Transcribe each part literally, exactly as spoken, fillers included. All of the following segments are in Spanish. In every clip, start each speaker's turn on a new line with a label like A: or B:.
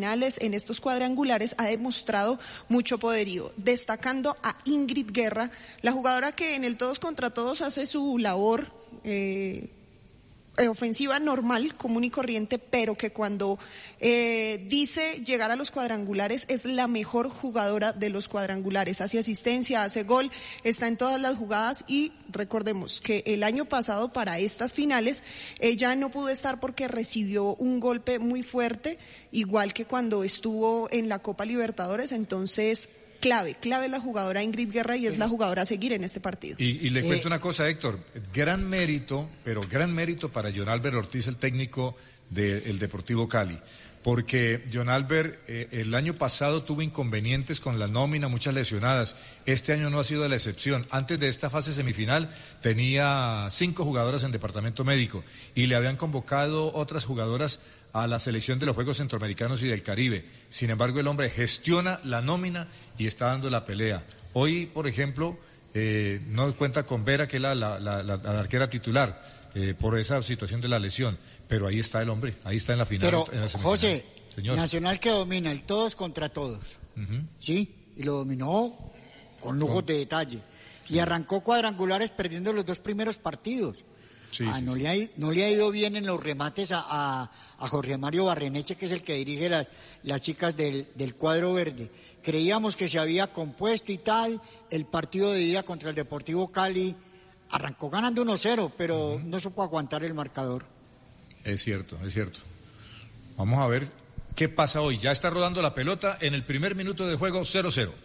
A: finales, en estos cuadrangulares, ha demostrado mucho poderío, destacando a Ingrid Guerra, la jugadora que en el todos contra todos hace su labor eh, ofensiva normal, común y corriente, pero que cuando eh, dice llegar a los cuadrangulares es la mejor jugadora de los cuadrangulares, hace asistencia, hace gol, está en todas las jugadas y recordemos que el año pasado para estas finales ella no pudo estar porque recibió un golpe muy fuerte, igual que cuando estuvo en la Copa Libertadores, entonces clave, clave la jugadora Ingrid Guerra y es la jugadora a seguir en este partido.
B: Y, y le cuento
C: Eh,
B: una cosa, Héctor, gran mérito, pero gran mérito para John Albert Ortiz, el técnico del Deportivo Cali, porque John Albert eh, el año pasado tuvo inconvenientes con la nómina, muchas lesionadas, este año no ha sido la excepción. Antes de esta fase semifinal tenía cinco jugadoras en departamento médico y le habían convocado otras jugadoras a la selección de los Juegos Centroamericanos y del Caribe. Sin embargo, el hombre gestiona la nómina y está dando la pelea. Hoy, por ejemplo, eh, no cuenta con Vera, que es la, la, la, la, la arquera titular, eh, por esa situación de la lesión, pero ahí está el hombre, ahí está en la final.
C: Pero,
B: en la semifinal.
C: José,
B: Señor.
C: Nacional que domina el todos contra todos,
B: Uh-huh.
C: ¿sí? Y lo dominó con lujos de detalle. Sí. Y arrancó cuadrangulares perdiendo los dos primeros partidos.
B: Sí,
C: ah,
B: sí,
C: no,
B: sí.
C: Le ha, no le ha ido bien en los remates a, a, a Jorge Mario Barreneche, que es el que dirige la, las chicas del, del cuadro verde. Creíamos que se había compuesto y tal. El partido de ida contra el Deportivo Cali arrancó ganando uno cero, pero uh-huh. no supo aguantar el marcador.
B: Es cierto, es cierto. Vamos a ver qué pasa hoy. Ya está rodando la pelota en el primer minuto de juego, cero cero.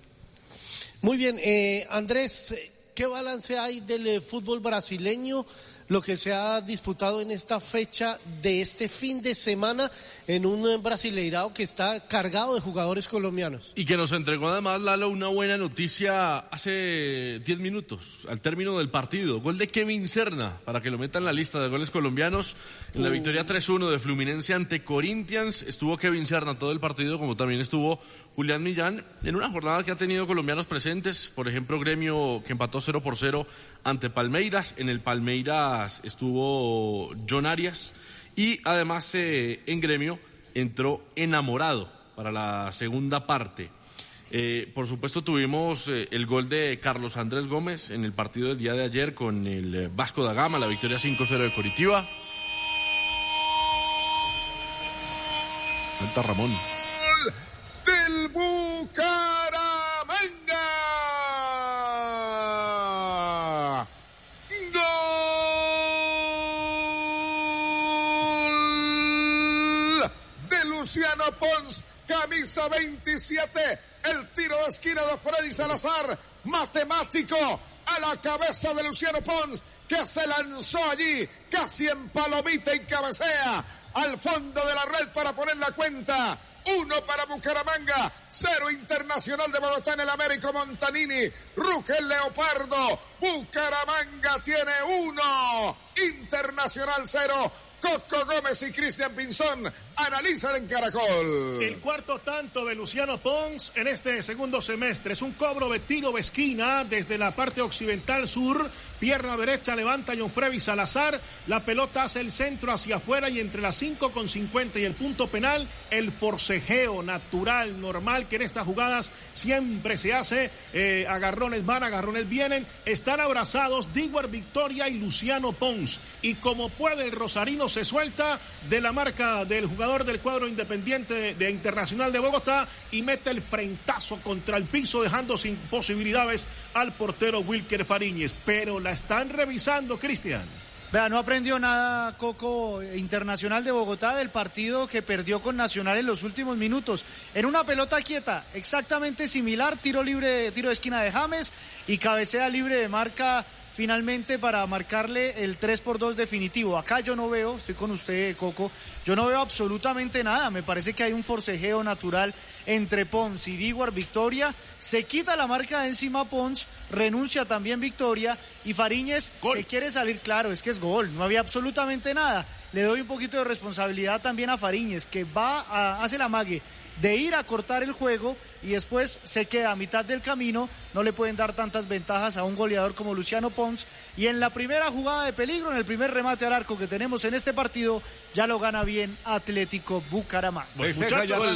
D: Muy bien, eh, Andrés, ¿qué balance hay del eh, fútbol brasileño? Lo que se ha disputado en esta fecha de este fin de semana en un Brasileirao que está cargado de jugadores colombianos.
E: Y que nos entregó además, Lalo, una buena noticia hace diez minutos, al término del partido. Gol de Kevin Serna, para que lo metan en la lista de goles colombianos. En la victoria tres uno de Fluminense ante Corinthians, estuvo Kevin Serna todo el partido, como también estuvo Julián Millán, en una jornada que ha tenido colombianos presentes. Por ejemplo, Gremio, que empató cero por cero ante Palmeiras. En el Palmeiras estuvo John Arias y además eh, en Gremio entró Enamorado para la segunda parte. Eh, por supuesto tuvimos eh, el gol de Carlos Andrés Gómez en el partido del día de ayer con el eh, Vasco da Gama, la victoria cinco cero de Coritiba. Alta Ramón.
F: Del Bucaramanga. Luciano Pons, camisa veintisiete, el tiro de esquina de Freddy Salazar, matemático, a la cabeza de Luciano Pons, que se lanzó allí, casi en palomita y cabecea, al fondo de la red para poner la cuenta. Uno para Bucaramanga, cero Internacional de Bogotá en el Américo Montanini, ruge el Leopardo, Bucaramanga tiene uno, Internacional cero. Coco Gómez y Cristian Pinzón analizan en Caracol.
G: El cuarto tanto de Luciano Pons en este segundo semestre es un cobro de tiro de esquina desde la parte occidental sur, pierna derecha levanta John Freddy Salazar, la pelota hace el centro hacia afuera y entre las cinco con cincuenta y el punto penal, el forcejeo natural, normal que en estas jugadas siempre se hace, eh, agarrones van, agarrones vienen, están abrazados Diguar Victoria y Luciano Pons, y como puede el rosarino se suelta de la marca del jugador del cuadro independiente de, de Internacional de Bogotá y mete el frentazo contra el piso, dejando sin posibilidades al portero Wilker Fariñez. Pero la están revisando, Cristian.
H: Vea, no aprendió nada Coco, Internacional de Bogotá, del partido que perdió con Nacional en los últimos minutos. En una pelota quieta, exactamente similar, tiro libre, tiro de esquina de James y cabecea libre de marca finalmente para marcarle el tres por dos definitivo. Acá yo no veo, estoy con usted, Coco, yo no veo absolutamente nada. Me parece que hay un forcejeo natural entre Pons y Diguar Victoria. Se quita la marca de encima Pons, renuncia también Victoria y Fariñez, gol. Que quiere salir, claro, es que es gol, no había absolutamente nada. Le doy un poquito de responsabilidad también a Fariñez, que va a, hace la mague de ir a cortar el juego y después se queda a mitad del camino. No le pueden dar tantas ventajas a un goleador como Luciano Pons, y en la primera jugada de peligro, en el primer remate al arco que tenemos en este partido, ya lo gana bien Atlético Bucaramanga.
E: Bueno, muchachos,